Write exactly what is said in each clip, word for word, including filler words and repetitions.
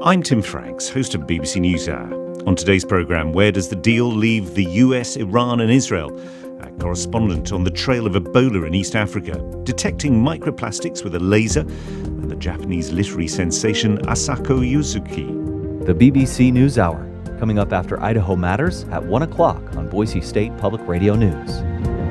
I'm Tim Franks, host of B B C NewsHour. On today's programme, where does the deal leave the U S, Iran and Israel? Our correspondent on the trail of Ebola in East Africa, detecting microplastics with a laser, and the Japanese literary sensation Asako Yuzuki. The B B C NewsHour, coming up after Idaho Matters at one o'clock on Boise State Public Radio News.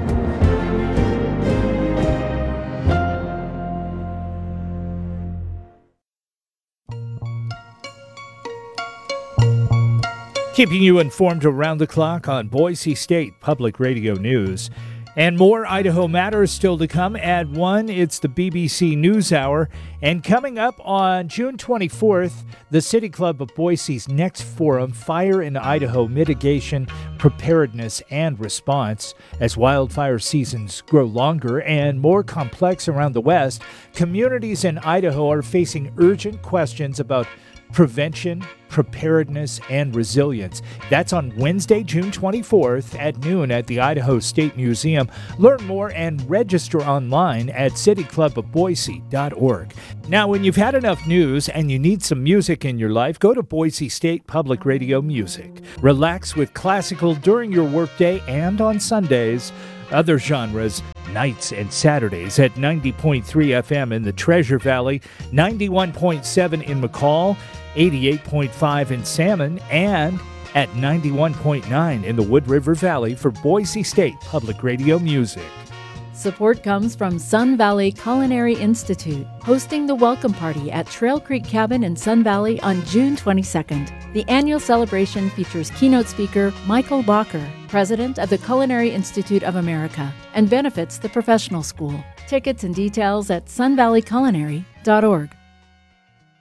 Keeping you informed around the clock on Boise State Public Radio News. And more Idaho Matters still to come. At one, it's the B B C NewsHour. And coming up on June twenty-fourth, the City Club of Boise's next forum, Fire in Idaho Mitigation, Preparedness, and Response. As wildfire seasons grow longer and more complex around the West, communities in Idaho are facing urgent questions about prevention, preparedness, and resilience. That's on Wednesday, June twenty-fourth at noon at the Idaho State Museum. Learn more and register online at city club of boise dot org. Now, when you've had enough news and you need some music in your life, go to Boise State Public Radio Music. Relax with classical during your workday and on Sundays. Other genres, nights and Saturdays at ninety point three F M in the Treasure Valley, ninety-one point seven in McCall, eighty-eight point five in Salmon, and at ninety-one point nine in the Wood River Valley for Boise State Public Radio Music. Support comes from Sun Valley Culinary Institute, hosting the Welcome Party at Trail Creek Cabin in Sun Valley on June twenty-second. The annual celebration features keynote speaker Michael Bacher, president of the Culinary Institute of America, and benefits the professional school. Tickets and details at sun valley culinary dot org.